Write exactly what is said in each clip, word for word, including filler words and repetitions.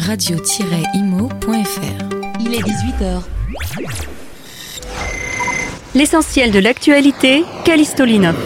radio tiret imo point f r. Il est dix-huit heures. L'essentiel de l'actualité, Callisto Linov.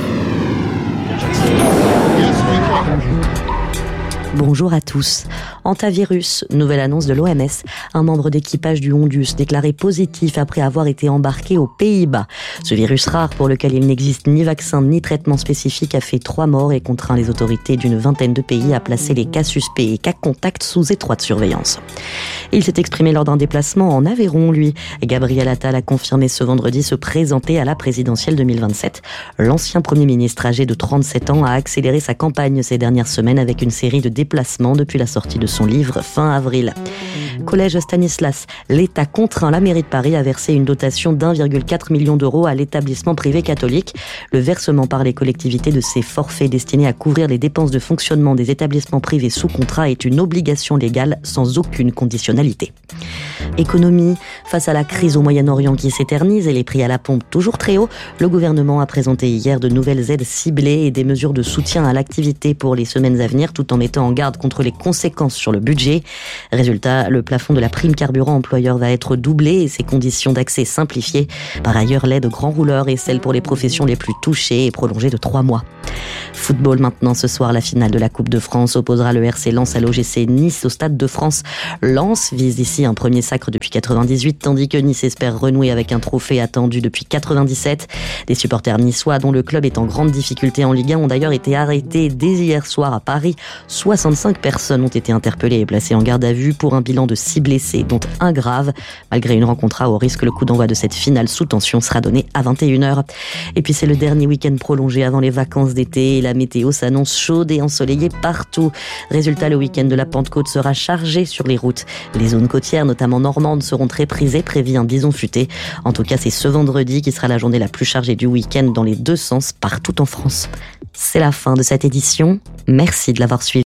Bonjour à tous. Hantavirus, nouvelle annonce de l'O M S. Un membre d'équipage du Hondius déclaré positif après avoir été embarqué aux Pays-Bas. Ce virus rare pour lequel il n'existe ni vaccin ni traitement spécifique a fait trois morts et contraint les autorités d'une vingtaine de pays à placer les cas suspects et cas contacts sous étroite surveillance. Il s'est exprimé lors d'un déplacement en Aveyron, lui. Gabriel Attal a confirmé ce vendredi se présenter à la présidentielle deux mille vingt-sept. L'ancien Premier ministre âgé de trente-sept ans a accéléré sa campagne ces dernières semaines avec une série de déplacements depuis la sortie de son livre fin avril. Collège Stanislas, l'État contraint la mairie de Paris à verser une dotation d'un virgule quatre million d'euros à l'établissement privé catholique. Le versement par les collectivités de ces forfaits destinés à couvrir les dépenses de fonctionnement des établissements privés sous contrat est une obligation légale sans aucune conditionnalité. Économie, face à la crise au Moyen-Orient qui s'éternise et les prix à la pompe toujours très hauts, le gouvernement a présenté hier de nouvelles aides ciblées et des mesures de soutien à l'activité pour les semaines à venir, tout en mettant en garde contre les conséquences sur le budget. Résultat, le plafond de la prime carburant employeur va être doublé et ses conditions d'accès simplifiées. Par ailleurs, l'aide aux grands rouleurs et celle pour les professions les plus touchées est prolongée de trois mois. Football maintenant, ce soir, la finale de la Coupe de France opposera le R C Lens à l'O G C Nice au Stade de France. Lens vise ici un premier sacre depuis quatre-vingt-dix-huit, tandis que Nice espère renouer avec un trophée attendu depuis quatre-vingt-dix-sept. Les supporters niçois, dont le club est en grande difficulté en Ligue un, ont d'ailleurs été arrêtés dès hier soir à Paris. soixante-cinq personnes ont été interpellées et placées en garde à vue pour un bilan de six blessés, dont un grave. Malgré une rencontre à haut risque, le coup d'envoi de cette finale sous tension sera donné à vingt et une heures. Et puis c'est le dernier week-end prolongé avant les vacances d'été et la météo s'annonce chaude et ensoleillée partout. Résultat, le week-end de la Pentecôte sera chargé sur les routes. Les zones côtières, notamment normandes, seront très prisées, prévit un bison futé. En tout cas, c'est ce vendredi qui sera la journée la plus chargée du week-end dans les deux sens partout en France. C'est la fin de cette édition. Merci de l'avoir suivi.